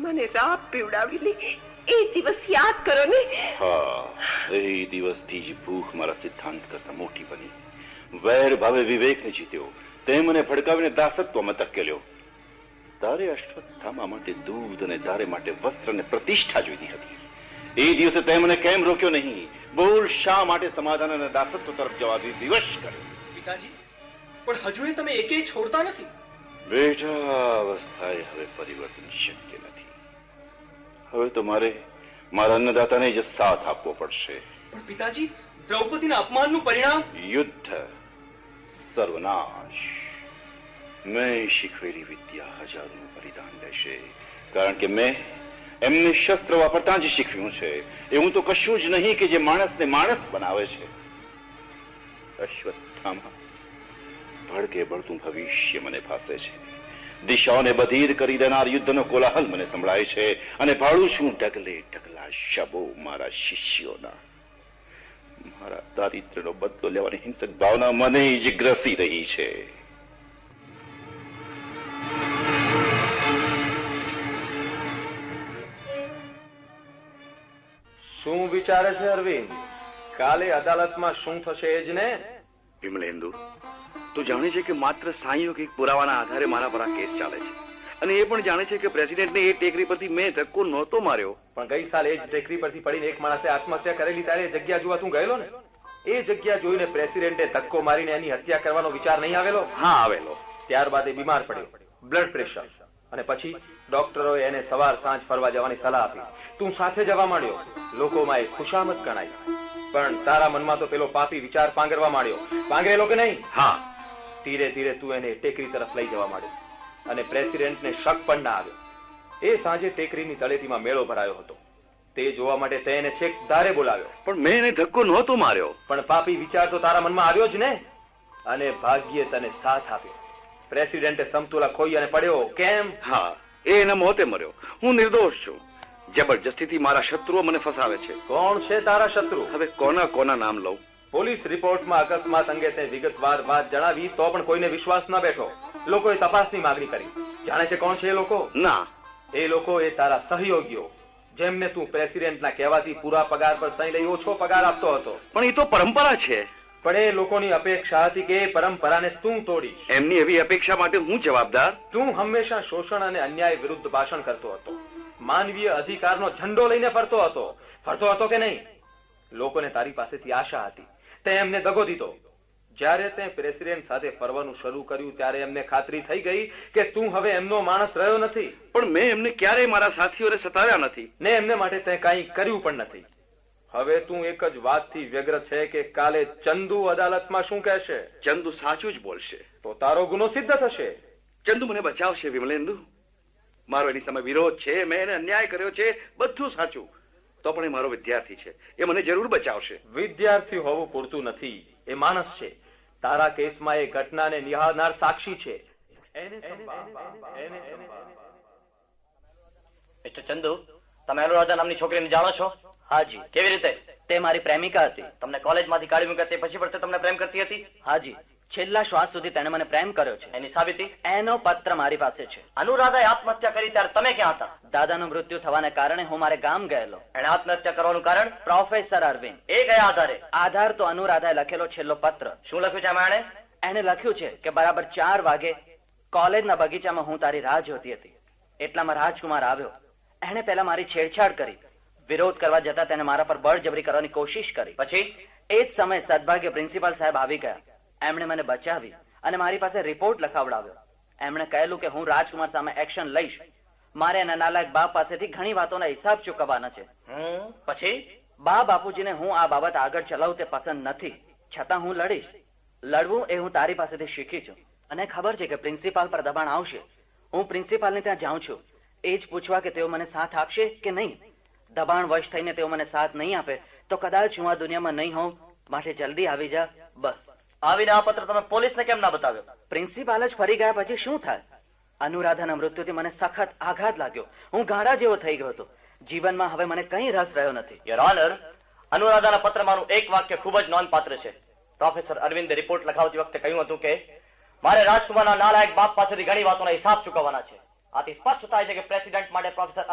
મને રાપ પીવડાવેલી એ દિવસ યાદ કરો ને. હા, એ દિવસથી જ ભૂખ મારા સિદ્ધાંત કરતા મોટી બની. વેર ભાવે વિવેકને જીત્યો, તે મને ભડકાવીને દાસત્વમાં ધકેલ્યો. તારે અશ્વત્થામા માટે દૂધ અને તારે માટે વસ્ત્ર અને પ્રતિષ્ઠા જોઈતી હતી. એ દિવસે તે મને કેમ રોક્યો નહીં? બોલ, શા માટે સમાધાન અને દાસત્વ તરફ જવા વિવશ કર્યો? પિતાજી, પણ હજુ એ તમે એકેય છોડતા નથી. બેટા, અવસ્થાએ હવે પરિવર્તન શક્ય નથી. હવે તો મારે મારા અન્નદાતાને જ સાથ આપવો પડશે. પણ પિતાજી, દ્રૌપદીના અપમાનનું પરિણામ યુદ્ધ, સર્વનાશ. મેં શીખવેલી વિદ્યા હજારોનું બલિદાન લેશે, કારણ કે મેં એમને શસ્ત્ર વાપરતા જ શીખવ્યું છે. એવું તો કશું જ નહીં કે જે માણસને માણસ બનાવે છે. અશ્વત્થામા, ભડકે બળતું ભવિષ્ય મને ફાસે છે. દિશાઓને બધિર કરી દેનાર યુદ્ધનો કોલાહલ મને સંભળાય છે, અને ભાળું છું ઢગલે ઢગલા શબો મારા શિષ્યોના. મારા દારિદ્ર્યનો બદલો લેવાની હિંસક ભાવના મને જ ગ્રસી રહી છે. શું વિચારે છે અરવિંદ? કાલે અદાલતમાં શું થશે એ જ ને? વિમલેન્દુ, તું જાણે છે કે માત્ર સાંયોગિક પુરાવાના આધારે મારા પર આ કેસ ચાલે છે, અને એ પણ જાણે છે કે પ્રેસિડેન્ટને એ ટેકરી પરથી મેં ધક્કો નહોતો માર્યો. પણ ગઈ સાલ એ જ ટેકરી પરથી પડીને એક માણસે આત્મહત્યા કરેલી, ત્યારે એ જગ્યા જોવા તું ગયેલો ને? એ જગ્યા જોઈને પ્રેસિડેન્ટે ધક્કો મારીને એની હત્યા કરવાનો વિચાર નહીં આવેલો? હા, આવેલો. ત્યારબાદ એ બીમાર પડ્યો, બ્લડ પ્રેશર, અને પછી ડોક્ટરોએ એને સવાર સાંજ ફરવા જવાની સલાહ આપી. તું સાથે જવા માંડ્યો. લોકોમાં એ ખુશામત ગણાય, પણ તારા મનમાં તો પેલો પાપી વિચાર પાંગરવા માંડ્યો. પાંગરેલો કે નહીં? હા. ધીરે ધીરે તું એને ટેકરી તરફ લઈ જવા માંડ્યો, અને પ્રેસિડેન્ટને શક પણ ના આવ્યો. એ સાંજે ટેકરીની તળેટીમાં મેળો ભરાયો હતો. તે જોવા માટે તે એને છેક ધારે બોલાવ્યો. પણ મેં એને ધક્કો નહોતો માર્યો. પણ પાપી વિચાર તો તારા મનમાં આવ્યો જ ને, અને ભાગ્યે તને સાથ આપ્યો. પ્રેસિડેન્ટે સમતુલા ખોઈ અને પડ્યો. કેમ? હા, એ એના મોતે મર્યો. હું નિર્દોષ છું. જબરજસ્તીથી મારા શત્રુઓ મને ફસાવે છે. કોણ છે તારા શત્રુ? હવે કોના કોના નામ લઉં? પોલીસ રિપોર્ટમાં અકસ્માત અંગે તે વિગતવાર વાત જણાવી તો પણ કોઈને વિશ્વાસ ન બેઠો. લોકોએ તપાસની માંગણી કરી. જાણે છે કોણ છે એ લોકો? ના. એ લોકો એ તારા સહયોગીઓ, જેમને તું પ્રેસિડેન્ટના કહેવાથી પૂરા પગાર પર સહી લઈ ઓછો પગાર આપતો હતો. પણ એ તો પરંપરા છે. પણ એ લોકોની અપેક્ષા હતી કે એ પરંપરાને તું તોડીશ. એમની એવી અપેક્ષા માટે હું જવાબદાર? તું હંમેશા શોષણ અને અન્યાય વિરુદ્ધ ભાષણ કરતો હતો. માનવીય અધિકારનો ઝંડો લઈને ફરતો હતો કે નહીં? લોકોને તારી પાસેથી આશા હતી, તે એમને દગો દીધો. જ્યારે તે પ્રેસિડેન્ટ સાથે ફરવાનું શરૂ કર્યું ત્યારે એમને ખાતરી થઈ ગઈ કે તું હવે એમનો માણસ રહ્યો નથી. પણ મેં એમને ક્યારેય મારા સાથીઓને સતાવ્યા નથી, ને એમને માટે તે કંઈ કર્યું પણ નથી. હવે તું એક જ વાતથી વ્યગ્ર છે કે કાલે ચંદુ અદાલતમાં શું કહેશે? ચંદુ સાચું જ બોલશે તો તારો ગુનો સિદ્ધ થશે. ચંદુ મને બચાવશે. વિમલેન્દુ, મારો એની સામે વિરોધ છે, મેં એને અન્યાય કર્યો છે, બધું સાચું. તો પણ એ મારો વિદ્યાર્થી છે, એ મને જરૂર બચાવશે. વિદ્યાર્થી હોવું પૂરતું નથી, એ માણસ છે. તારા કેસમાં એ ઘટનાને નિહાળનાર સાક્ષી છે. મિસ્ટર ચંદુ, તમે અનુરાધા નામની છોકરીને જાણો છો? હાજી. કેવી રીતે? તે મારી પ્રેમિકા હતી. તમને કોલેજમાંથી કાઢી મૂક્યા તે પછી પણ તે તમને પ્રેમ કરતી હતી? હાજી. છેલ્લા શ્વાસ સુધી તેને મને પ્રેમ કર્યો છે. એની સાબિતી? એનો પત્ર મારી પાસે છે. અનુરાધાએ આત્મહત્યા કરી ત્યારે તમે ક્યાં હતા? દાદાનું મૃત્યુ થવાને કારણે હું મારે ગામ ગયેલો. એને આત્મહત્યા કરવાનું કારણ? પ્રોફેસર અરવિંદ. એ કયા આધારે? આધાર તો અનુરાધાએ લખેલો છેલ્લો પત્ર. શું લખ્યું છે એમાં? એને લખ્યું છે કે બરાબર 4 વાગે કોલેજના બગીચામાં હું તારી રાહ જોતી હતી. એટલામાં રાજકુમાર આવ્યો. એને પહેલા મારી છેડછાડ કરી. વિરોધ કરવા જતા તેને મારા પર બળજબરી કરવાની કોશિશ કરી. પછી એ જ સમયે સદભાગ્ય પ્રિન્સિપાલ સાહેબ આવી ગયા. એમણે મને બચાવી અને મારી પાસે રિપોર્ટ લખાવડાવ્યો. એમણે કહેલું કે હું રાજકુમાર સામે એક્શન લઈશ. મારે એના નાલાયક બાપ પાસેથી ઘણી વાતોના હિસાબ ચૂકવવાના છે. પછી બા બાપુજીને હું આ બાબત આગળ ચલાવું તે પસંદ નથી, છતાં હું લડીશ. લડવું એ હું તારી પાસેથી શીખી છું, અને ખબર છે કે પ્રિન્સિપાલ પર દબાણ આવશે. હું પ્રિન્સિપાલને ત્યાં જાઉં છું એ જ પૂછવા કે તેઓ મને સાથ આપશે કે નહીં. દબાણ વશ થઈને તેઓ મને સાથ નહીં આપે તો કદાચ હું આ દુનિયામાં નહીં હોઉં. માટે જલ્દી આવી જા. બસ. આવીને આ પત્ર તમે પોલીસને કેમ ના બતાવ્યો? પ્રિન્સિપાલ જ ફરી ગયા પછી શું થાય? અનુરાધાના મૃત્યુથી મને સખત આઘાત લાગ્યો. હું ગાંડા જેવો થઈ ગયો હતો. જીવનમાં હવે મને કંઈ રસ રહ્યો નથી. યોર ઓનર, અનુરાધાના પત્રમાંનું એક વાક્ય ખૂબ જ નોંધપાત્ર છે. પ્રોફેસર અરવિંદે રિપોર્ટ લખાવતી વખતે કહ્યું હતું કે મારે રાજકુમારના નાલાયક બાપ પાસેથી ઘણી વાતોના હિસાબ ચૂકવવાના છે. આથી સ્પષ્ટ થાય છે કે પ્રેસિડેન્ટ માટે પ્રોફેસર